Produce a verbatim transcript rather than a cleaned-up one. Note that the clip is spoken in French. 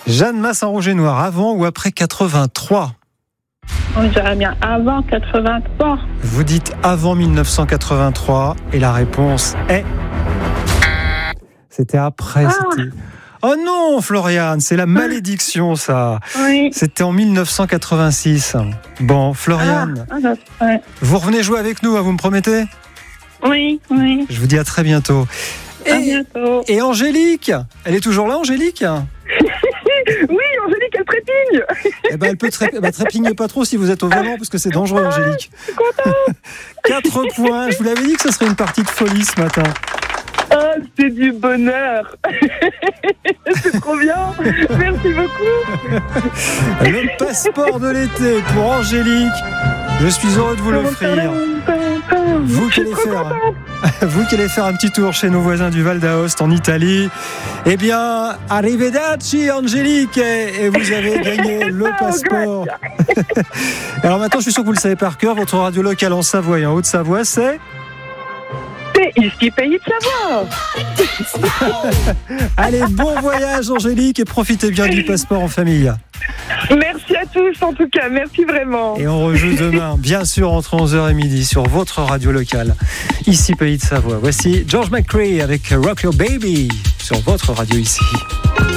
Jeanne Masse en rouge et noir, avant ou après quatre-vingt-trois? On dirait bien avant quatre-vingt-trois. Vous dites avant mille neuf cent quatre-vingt-trois et la réponse est... C'était après. Ah. C'était... Oh non, Floriane, c'est la malédiction, ça. Oui. C'était en mille neuf cent quatre-vingt-six. Bon, Floriane, Ah, ah, ouais. vous revenez jouer avec nous, hein, vous me promettez? Oui, oui. Je vous dis à très bientôt. À Et, bientôt. et Angélique, elle est toujours là, Angélique? Oui, Angélique, elle trépigne. Eh ben, elle peut tré... bah, trépignez pas trop si vous êtes au volant, parce que c'est dangereux, Angélique. Je suis contente. Quatre points. Je vous l'avais dit que ce serait une partie de folie ce matin. Oh, c'est du bonheur. C'est trop bien. Merci beaucoup. Le passeport de l'été pour Angélique. Je suis heureux de vous l'offrir. Vous qui allez faire, vous qui allez faire un petit tour chez nos voisins du Val d'Aoste en Italie, eh bien, arrivederci Angélique, et vous avez gagné le passeport. Alors maintenant, je suis sûr que vous le savez par cœur, votre radio locale en Savoie et en Haute-Savoie, c'est... C'est ici Pays de Savoie. Allez, bon voyage Angélique et profitez bien du passeport en famille. Merci à tous en tout cas, merci vraiment. Et on rejoue demain, bien sûr, entre onze heures et midi sur votre radio locale, ici Pays de Savoie. Voici George McCrae avec Rock Your Baby sur votre radio ici.